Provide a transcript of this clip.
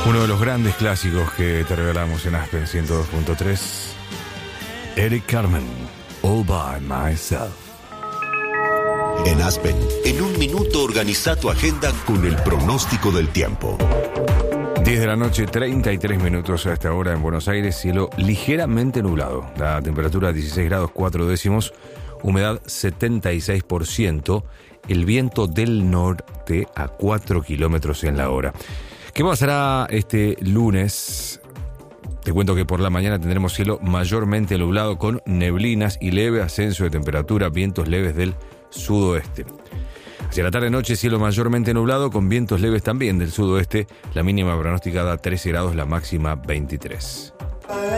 Uno de los grandes clásicos que te regalamos en Aspen 102.3, Eric Carmen, All By Myself. En Aspen, en un minuto organiza tu agenda con el pronóstico del tiempo. 10 de la noche, 33 minutos a esta hora en Buenos Aires, cielo ligeramente nublado. La temperatura 16 grados 4 décimos, humedad 76%, el viento del norte a 4 kilómetros en la hora. ¿Qué pasará este lunes? Te cuento que por la mañana tendremos cielo mayormente nublado con neblinas y leve ascenso de temperatura, vientos leves del sudoeste. Hacia la tarde-noche, cielo mayormente nublado con vientos leves también del sudoeste, la mínima pronosticada 13 grados, la máxima 23.